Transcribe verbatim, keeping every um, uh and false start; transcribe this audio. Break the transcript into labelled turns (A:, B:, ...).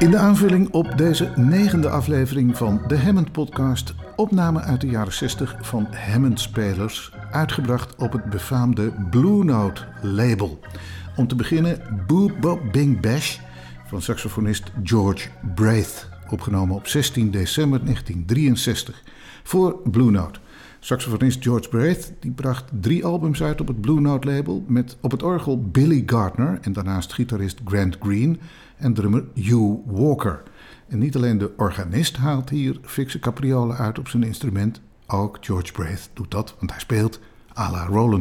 A: In de aanvulling op deze negende aflevering van de Hammond Podcast, opname uit de jaren zestig van Hammond-spelers, uitgebracht op het befaamde Blue Note label. Om te beginnen Boop Bop Bing Bash van saxofonist George Braith, opgenomen op zestien december negentien drieënzestig voor Blue Note. Saxofonist George Braith die bracht drie albums uit op het Blue Note label met op het orgel Billy Gardner en daarnaast gitarist Grant Green en drummer Hugh Walker. En niet alleen de organist haalt hier fikse capriolen uit op zijn instrument, ook George Braith doet dat, want hij speelt à la Roland